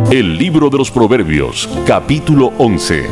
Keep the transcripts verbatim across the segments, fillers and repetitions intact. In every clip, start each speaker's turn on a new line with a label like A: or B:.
A: El libro de los Proverbios, capítulo once.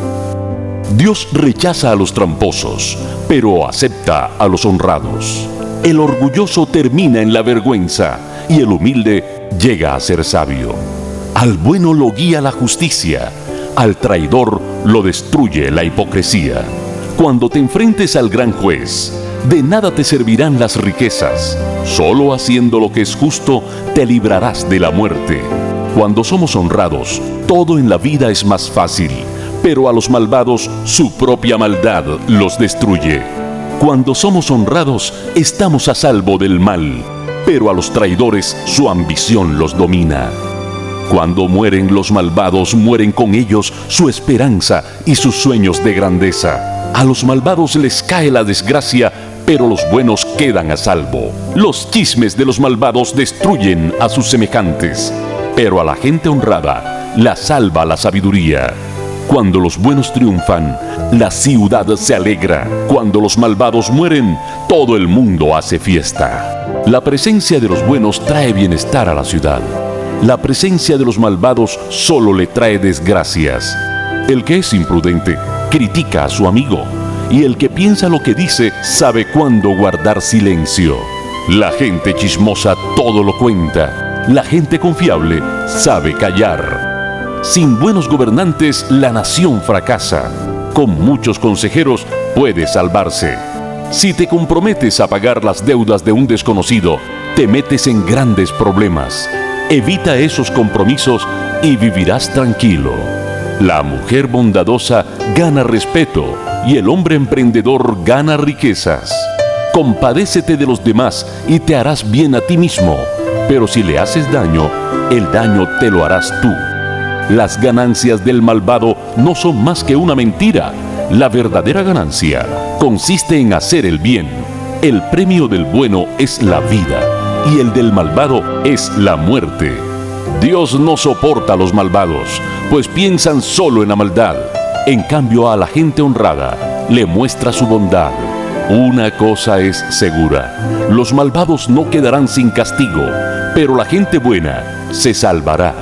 A: Dios rechaza a los tramposos, pero acepta a los honrados. El orgulloso termina en la vergüenza y el humilde llega a ser sabio. Al bueno lo guía la justicia, al traidor lo destruye la hipocresía. Cuando te enfrentes al gran juez, de nada te servirán las riquezas. Solo haciendo lo que es justo te librarás de la muerte. Cuando somos honrados, todo en la vida es más fácil, pero a los malvados su propia maldad los destruye. Cuando somos honrados, estamos a salvo del mal, pero a los traidores su ambición los domina. Cuando mueren los malvados, mueren con ellos su esperanza y sus sueños de grandeza. A los malvados les cae la desgracia, pero los buenos quedan a salvo. Los chismes de los malvados destruyen a sus semejantes, pero a la gente honrada la salva la sabiduría. Cuando los buenos triunfan, la ciudad se alegra. Cuando los malvados mueren, todo el mundo hace fiesta. La presencia de los buenos trae bienestar a la ciudad. La presencia de los malvados solo le trae desgracias. El que es imprudente critica a su amigo, y el que piensa lo que dice sabe cuándo guardar silencio. La gente chismosa todo lo cuenta. La gente confiable sabe callar. Sin buenos gobernantes, la nación fracasa. Con muchos consejeros puede salvarse. Si te comprometes a pagar las deudas de un desconocido, te metes en grandes problemas. Evita esos compromisos y vivirás tranquilo. La mujer bondadosa gana respeto y el hombre emprendedor gana riquezas. Compadécete de los demás y te harás bien a ti mismo, pero si le haces daño, el daño te lo harás tú. Las ganancias del malvado no son más que una mentira. La verdadera ganancia consiste en hacer el bien. El premio del bueno es la vida y el del malvado es la muerte. Dios no soporta a los malvados, pues piensan solo en la maldad. En cambio, a la gente honrada le muestra su bondad. Una cosa es segura: los malvados no quedarán sin castigo, pero la gente buena se salvará.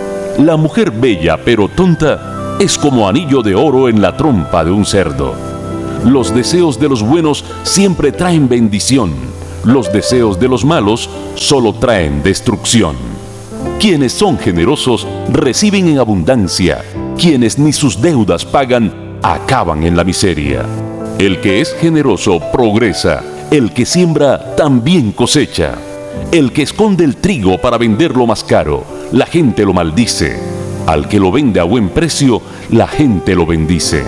A: La mujer bella pero tonta es como anillo de oro en la trompa de un cerdo. Los deseos de los buenos siempre traen bendición. Los deseos de los malos solo traen destrucción. Quienes son generosos reciben en abundancia. Quienes ni sus deudas pagan acaban en la miseria. El que es generoso progresa. El que siembra también cosecha. El que esconde el trigo para venderlo más caro, la gente lo maldice. Al que lo vende a buen precio, la gente lo bendice.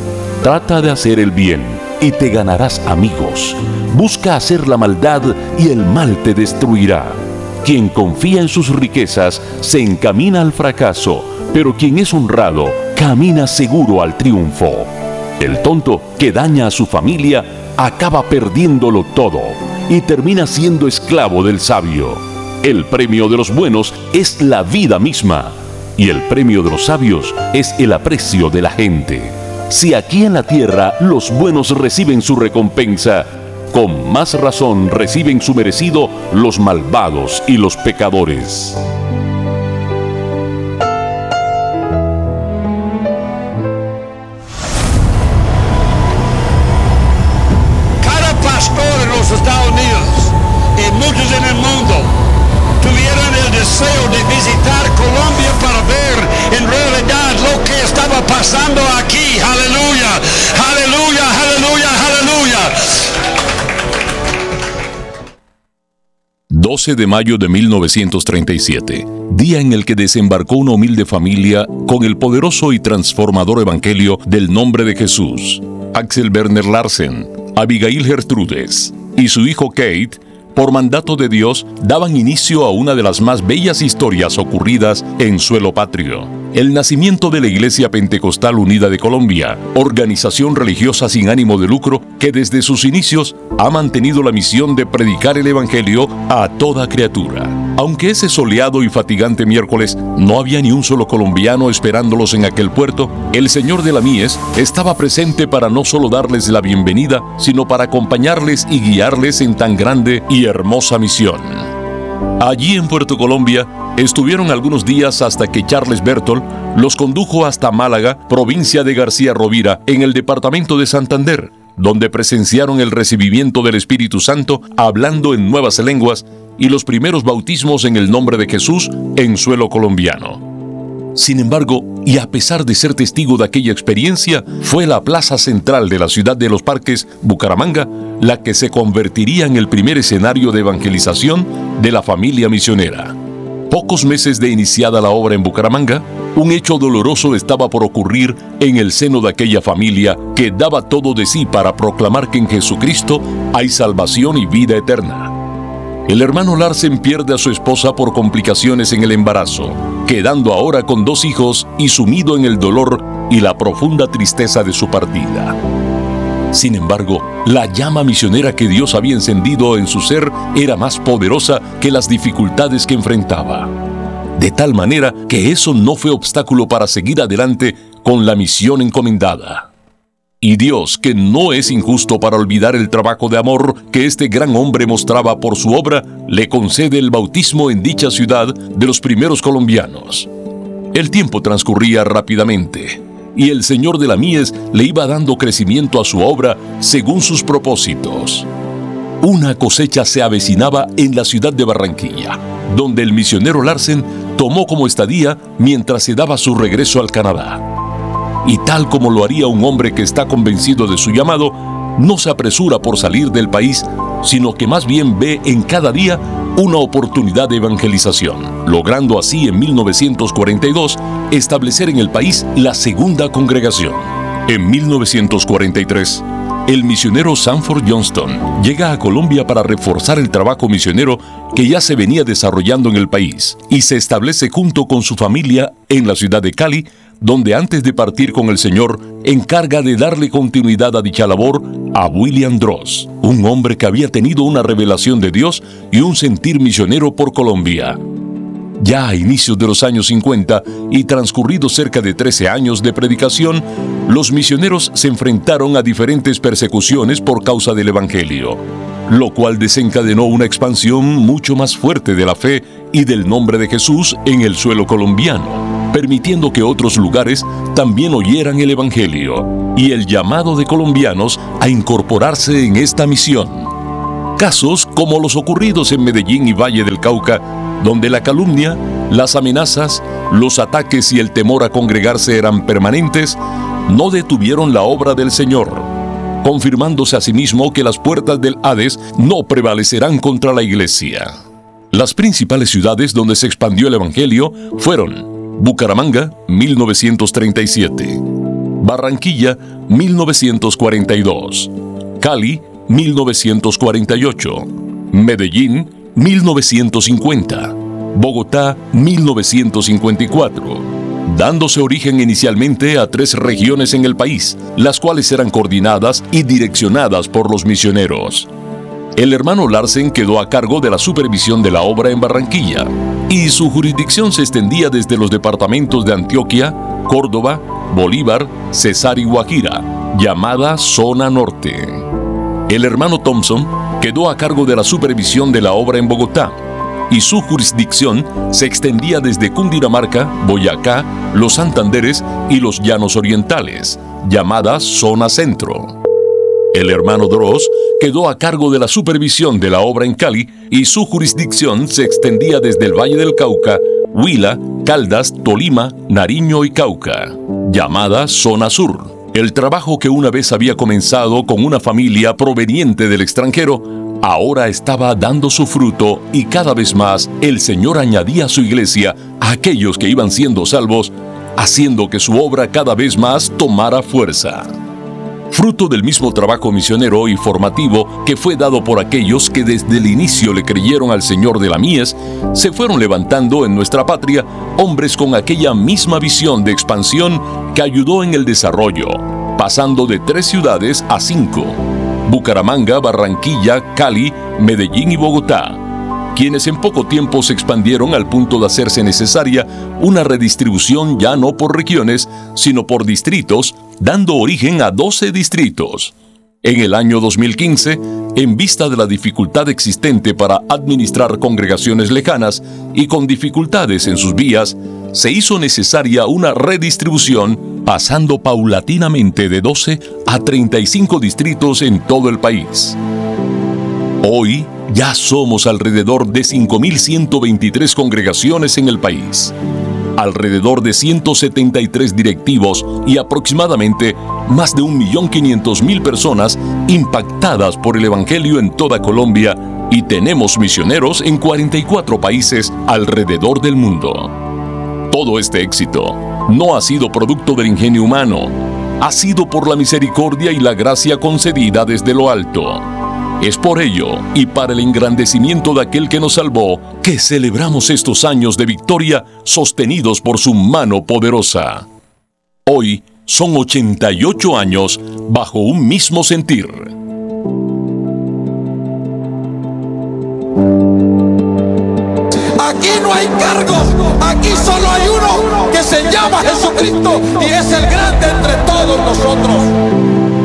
A: Trata de hacer el bien y te ganarás amigos. Busca hacer la maldad y el mal te destruirá. Quien confía en sus riquezas se encamina al fracaso, pero quien es honrado camina seguro al triunfo. El tonto que daña a su familia acaba perdiéndolo todo y termina siendo esclavo del sabio. El premio de los buenos es la vida misma, y el premio de los sabios es el aprecio de la gente. Si aquí en la tierra los buenos reciben su recompensa, con más razón reciben su merecido los malvados y los pecadores.
B: Cada pastor en los Estados Unidos y muchos en el mundo tuvieron el deseo de visitar Colombia para ver en realidad lo que estaba pasando aquí. Aleluya, aleluya, aleluya, aleluya.
A: doce de mayo de mil novecientos treinta y siete, día en el que desembarcó una humilde familia con el poderoso y transformador evangelio del nombre de Jesús. Axel Werner Larsen, Abigail Gertrudes y su hijo Kate, por mandato de Dios, daban inicio a una de las más bellas historias ocurridas en suelo patrio: el nacimiento de la Iglesia Pentecostal Unida de Colombia, organización religiosa sin ánimo de lucro que desde sus inicios ha mantenido la misión de predicar el Evangelio a toda criatura. Aunque ese soleado y fatigante miércoles no había ni un solo colombiano esperándolos en aquel puerto, el Señor de la Mies estaba presente para no solo darles la bienvenida, sino para acompañarles y guiarles en tan grande y hermosa misión. Allí en Puerto Colombia estuvieron algunos días hasta que Charles Bertol los condujo hasta Málaga, provincia de García Rovira, en el departamento de Santander, donde presenciaron el recibimiento del Espíritu Santo hablando en nuevas lenguas y los primeros bautismos en el nombre de Jesús en suelo colombiano. Sin embargo, y a pesar de ser testigo de aquella experiencia, fue la plaza central de la ciudad de los Parques, Bucaramanga, la que se convertiría en el primer escenario de evangelización de la familia misionera. Pocos meses de iniciada la obra en Bucaramanga, un hecho doloroso estaba por ocurrir en el seno de aquella familia que daba todo de sí para proclamar que en Jesucristo hay salvación y vida eterna. El hermano Larsen pierde a su esposa por complicaciones en el embarazo, quedando ahora con dos hijos y sumido en el dolor y la profunda tristeza de su partida. Sin embargo, la llama misionera que Dios había encendido en su ser era más poderosa que las dificultades que enfrentaba. De tal manera que eso no fue obstáculo para seguir adelante con la misión encomendada. Y Dios, que no es injusto para olvidar el trabajo de amor que este gran hombre mostraba por su obra, le concede el bautismo en dicha ciudad de los primeros colombianos. El tiempo transcurría rápidamente, y el Señor de la Mies le iba dando crecimiento a su obra según sus propósitos. Una cosecha se avecinaba en la ciudad de Barranquilla, donde el misionero Larsen tomó como estadía mientras se daba su regreso al Canadá. Y tal como lo haría un hombre que está convencido de su llamado, no se apresura por salir del país, sino que más bien ve en cada día una oportunidad de evangelización, logrando así en mil novecientos cuarenta y dos establecer en el país la segunda congregación. En mil novecientos cuarenta y tres, el misionero Sanford Johnston llega a Colombia para reforzar el trabajo misionero que ya se venía desarrollando en el país y se establece junto con su familia en la ciudad de Cali, donde antes de partir con el Señor, encarga de darle continuidad a dicha labor a William Dross, un hombre que había tenido una revelación de Dios y un sentir misionero por Colombia. Ya a inicios de los años cincuenta y transcurridos cerca de trece años de predicación, los misioneros se enfrentaron a diferentes persecuciones por causa del Evangelio, lo cual desencadenó una expansión mucho más fuerte de la fe y del nombre de Jesús en el suelo colombiano, permitiendo que otros lugares también oyeran el Evangelio y el llamado de colombianos a incorporarse en esta misión. Casos como los ocurridos en Medellín y Valle del Cauca, donde la calumnia, las amenazas, los ataques y el temor a congregarse eran permanentes, no detuvieron la obra del Señor, confirmándose asimismo que las puertas del Hades no prevalecerán contra la iglesia. Las principales ciudades donde se expandió el Evangelio fueron Bucaramanga, mil novecientos treinta y siete, Barranquilla, mil novecientos cuarenta y dos, Cali, mil novecientos cuarenta y ocho, Medellín, mil novecientos cincuenta, Bogotá, mil novecientos cincuenta y cuatro, dándose origen inicialmente a tres regiones en el país, las cuales eran coordinadas y direccionadas por los misioneros. El hermano Larsen quedó a cargo de la supervisión de la obra en Barranquilla, y su jurisdicción se extendía desde los departamentos de Antioquia, Córdoba, Bolívar, Cesar y Guajira, llamada Zona Norte. El hermano Thompson quedó a cargo de la supervisión de la obra en Bogotá, y su jurisdicción se extendía desde Cundinamarca, Boyacá, los Santanderes y los Llanos Orientales, llamada Zona Centro. El hermano Dross quedó a cargo de la supervisión de la obra en Cali y su jurisdicción se extendía desde el Valle del Cauca, Huila, Caldas, Tolima, Nariño y Cauca, llamada Zona Sur. El trabajo que una vez había comenzado con una familia proveniente del extranjero, ahora estaba dando su fruto y cada vez más el Señor añadía a su iglesia a aquellos que iban siendo salvos, haciendo que su obra cada vez más tomara fuerza. Fruto del mismo trabajo misionero y formativo que fue dado por aquellos que desde el inicio le creyeron al Señor de la Mies, se fueron levantando en nuestra patria hombres con aquella misma visión de expansión que ayudó en el desarrollo, pasando de tres ciudades a cinco: Bucaramanga, Barranquilla, Cali, Medellín y Bogotá, quienes en poco tiempo se expandieron al punto de hacerse necesaria una redistribución ya no por regiones, sino por distritos, dando origen a doce distritos. En el año dos mil quince, en vista de la dificultad existente para administrar congregaciones lejanas y con dificultades en sus vías, se hizo necesaria una redistribución pasando paulatinamente de doce a treinta y cinco distritos en todo el país. Hoy ya somos alrededor de cinco mil ciento veintitrés congregaciones en el país, alrededor de ciento setenta y tres directivos y aproximadamente más de un millón quinientos mil personas impactadas por el Evangelio en toda Colombia, y tenemos misioneros en cuarenta y cuatro países alrededor del mundo. Todo este éxito no ha sido producto del ingenio humano, ha sido por la misericordia y la gracia concedida desde lo alto. Es por ello, y para el engrandecimiento de aquel que nos salvó, que celebramos estos años de victoria sostenidos por su mano poderosa. Hoy son ochenta y ocho años bajo un mismo sentir.
C: Aquí no hay cargos, aquí solo hay uno que se llama Jesucristo y es el grande entre todos nosotros.